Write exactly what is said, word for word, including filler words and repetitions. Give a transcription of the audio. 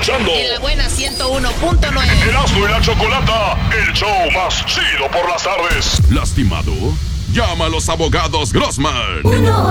escuchando En la buena ciento uno punto nueve. Erasmo y la Chocolata, el show más chido por las tardes. ¿Lastimado? Llama a los abogados Grossman. uno